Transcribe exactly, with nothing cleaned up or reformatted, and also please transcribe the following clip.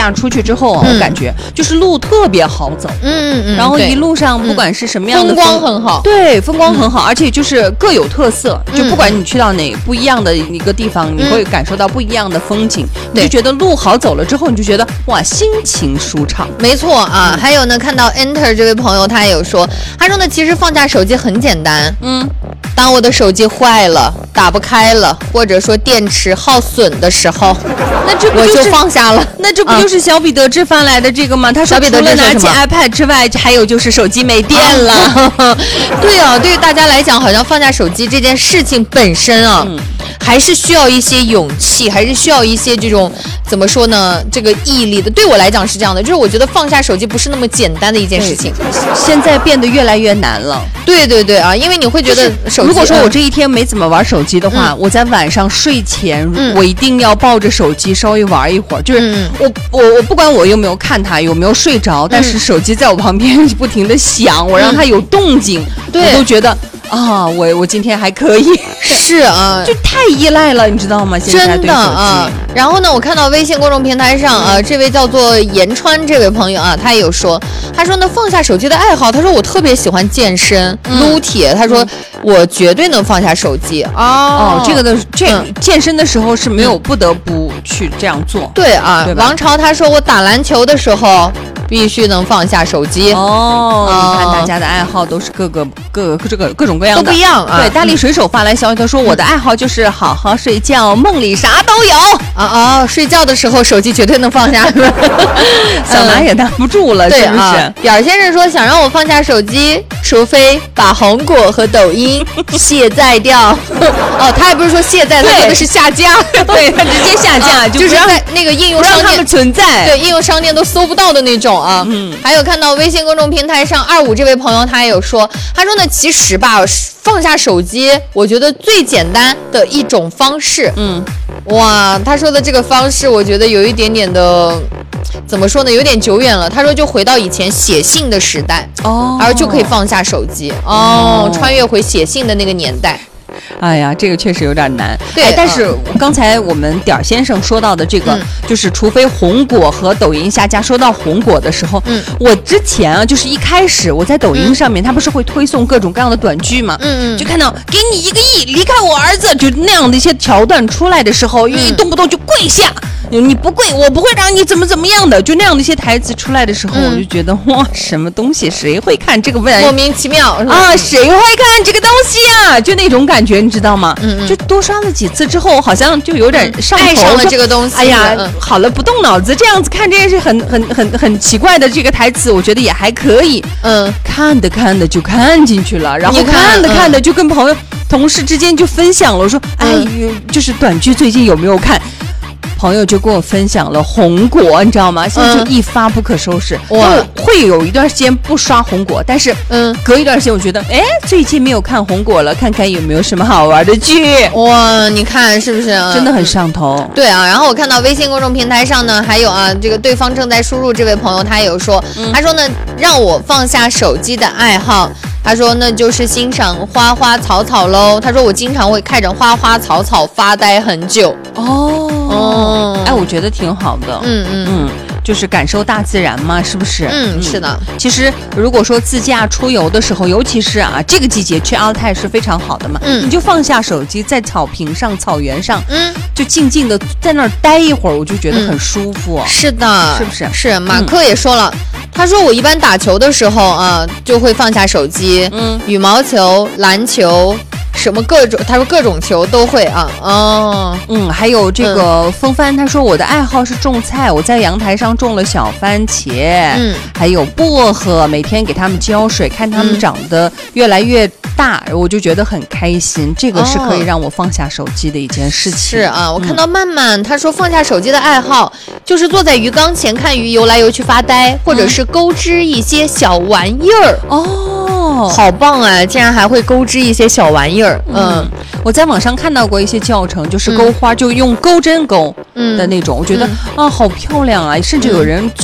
驾出去之后啊， 嗯、 我感觉就是路特别好走， 嗯嗯， 然后一路上不管是什么样的风光很好， 对，风光很好，而且就是各有特色，就不管你去到哪不一样的一个地方，你会感受到不一样的风景，你就觉得路好走了之后，你就觉得哇，心情舒畅。 没错啊，嗯、还有呢，看到 Enter 这位朋友，他也有说，他说呢，其实放下手机很简单，嗯，当我的手机坏了、打不开了，或者说电池耗损的时候， 那这不、 就是、我就放下了。 那这不就是小彼得志发来的这个吗？他说除了拿起 iPad 之外，还有就是手机没电了。 啊对啊，对于大家来讲，好像放下手机这件事情本身啊。嗯，还是需要一些勇气，还是需要一些这种怎么说呢？这个毅力的。对我来讲是这样的，就是我觉得放下手机不是那么简单的一件事情， 现在变得越来越难了。 对对对啊，因为你会觉得手机， 如果说我这一天没怎么玩手机的话，嗯、我在晚上睡前、嗯、我一定要抱着手机稍微玩一会儿。就是、嗯、我我我不管我有没有看它，有没有睡着，但是手机在我旁边不停的响，我让它有动静，嗯、我都觉得。啊，我我今天还可以， 是啊， 就太依赖了，你知道吗？现在真的啊。然后呢，我看到微信公众平台上啊，这位叫做延川这位朋友啊，他也有说，他说呢，放下手机的爱好，他说我特别喜欢健身、嗯、撸铁，他说、嗯、我绝对能放下手机哦。哦，这个的这、嗯、健身的时候是没有不得不去这样做。 对啊，对王朝他说我打篮球的时候。必须能放下手机哦！你看大家的爱好都是各个各个这个各种各样的都不一样啊。 对，大力水手发来消息，他说我的爱好就是好好睡觉，梦里啥都有啊啊！睡觉的时候手机绝对能放下， 想拿也拿不住了，是不是？ 表先生说想让我放下手机，除非把红果和抖音卸载掉。哦，他还不是说卸载，他说的是下架， 对他直接下架， 就是在那个应用商店存在， 对应用商店都搜不到的那种。啊，嗯，还有看到微信公众平台上二五这位朋友，他也有说，他说呢，其实吧，放下手机，我觉得最简单的一种方式，嗯，哇，他说的这个方式，我觉得有一点点的，怎么说呢，有点久远了。他说就回到以前写信的时代，哦，而就可以放下手机，哦，哦穿越回写信的那个年代。 哎呀，这个确实有点难。 对， 哎、但是刚才我们点儿先生说到的这个，嗯、就是除非红果和抖音下架。说到红果的时候，嗯，我之前啊，就是一开始我在抖音上面，嗯、它不是会推送各种各样的短剧嘛，嗯嗯，就看到给你一个亿，离开我儿子，就那样的一些桥段出来的时候，因为动不动就跪下。你不跪，我不会让你怎么怎么样的，就那样的一些台词出来的时候，嗯、我就觉得哇，什么东西，谁会看这个？ 莫名其妙啊，谁会看这个东西啊？就那种感觉，你知道吗？嗯嗯，就多刷了几次之后，好像就有点上头， 爱上了这个东西。 哎呀，嗯、好了，不动脑子，这样子看这件事很很很很奇怪的这个台词，我觉得也还可以。嗯，看的看的就看进去了，然后看的看的就跟朋友、嗯、同事之间就分享了，我说，哎，嗯、就是短剧最近有没有看？朋友就跟我分享了红果，你知道吗？现在就一发不可收拾。我、嗯、会有一段时间不刷红果，但是嗯，隔一段时间我觉得，哎，最近没有看红果了，看看有没有什么好玩的剧。 哇，你看是不是？ 真的很上头。 嗯、对啊，然后我看到微信公众平台上呢，还有啊，这个对方正在输入这位朋友，他也有说，嗯、他说呢，让我放下手机的爱好。他说那就是欣赏花花草草喽。他说我经常会看着花花草草发呆很久。哦哦，哎，我觉得挺好的。嗯嗯嗯，就是感受大自然嘛，是不是？ 嗯，是的。 其实如果说自驾出游的时候，尤其是啊这个季节去阿勒泰是非常好的嘛。嗯，你就放下手机，在草坪上、草原上，嗯，就静静的在那儿待一会儿，我就觉得很舒服。 嗯、是的， 是不是？ 是。马克也说了。嗯他说我一般打球的时候啊，就会放下手机，嗯，羽毛球、篮球，什么各种，他说各种球都会啊，哦， 嗯，还有这个风帆，他说我的爱好是种菜，我在阳台上种了小番茄，嗯，还有薄荷，每天给他们浇水，看他们长得越来越大，嗯、我就觉得很开心，这个是可以让我放下手机的一件事情。 是啊，我看到曼曼，他说放下手机的爱好就是坐在鱼缸前看鱼游来游去发呆，或者是钩织一些小玩意儿。哦，好棒啊！竟然还会钩织一些小玩意儿。嗯， 嗯我在网上看到过一些教程，就是钩花，嗯、就用钩针钩的那种，嗯、我觉得、嗯、啊好漂亮啊！甚至有人